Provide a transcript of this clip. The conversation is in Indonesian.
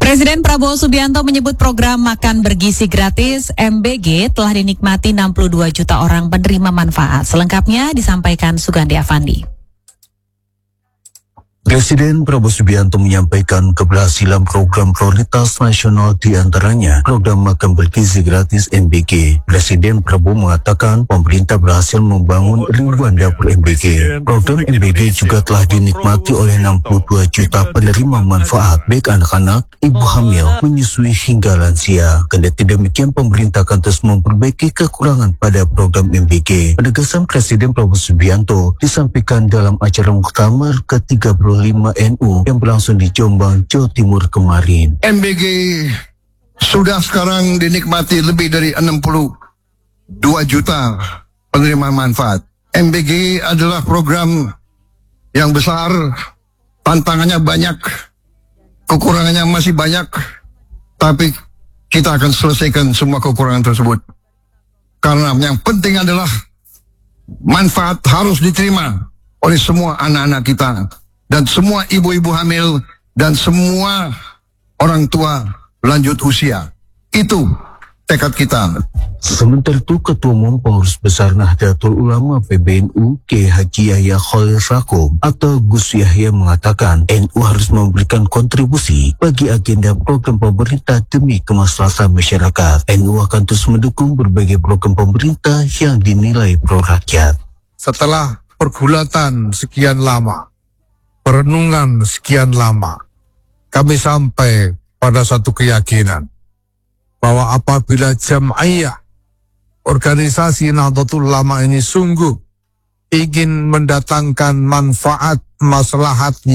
Presiden Prabowo Subianto menyebut program makan bergizi gratis MBG telah dinikmati 62 juta orang penerima manfaat. Selengkapnya disampaikan Sugandi Avandi. Presiden Prabowo Subianto menyampaikan keberhasilan program prioritas nasional di antaranya program makan bergizi gratis MBG. Presiden Prabowo mengatakan pemerintah berhasil membangun ribuan dapur MBG. Program MBG juga telah dinikmati oleh 62 juta penerima manfaat, baik anak-anak, ibu hamil, menyusui hingga lansia. Kendati demikian, pemerintah akan terus memperbaiki kekurangan pada program MBG. Penegasan Presiden Prabowo Subianto disampaikan dalam acara muktamar ke-35 NU yang berlangsung di Jombang, Jawa Timur kemarin. MBG sudah sekarang dinikmati lebih dari 62 juta penerima manfaat. MBG adalah program yang besar, tantangannya banyak, kekurangannya masih banyak, tapi kita akan selesaikan semua kekurangan tersebut. Karena yang penting adalah manfaat harus diterima oleh semua anak-anak kita, dan semua ibu-ibu hamil, dan semua orang tua lanjut usia. Itu tekad kita. Sementara itu, Ketua Umum Pengurus Besar Nahdlatul Ulama PBNU, Kiai Haji Yahya Khalil Stakuf atau Gus Yahya mengatakan NU harus memberikan kontribusi bagi agenda program pemerintah demi kemaslahatan masyarakat. NU akan terus mendukung berbagai program pemerintah yang dinilai pro rakyat. Setelah pergulatan sekian lama, perenungan sekian lama, kami sampai pada satu keyakinan bahwa apabila Jam'iyah organisasi Nahdlatul Ulama ini sungguh ingin mendatangkan manfaat maslahat